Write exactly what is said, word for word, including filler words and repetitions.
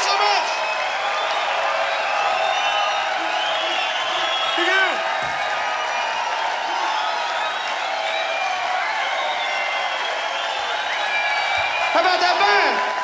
so much. Thank you. How about that band?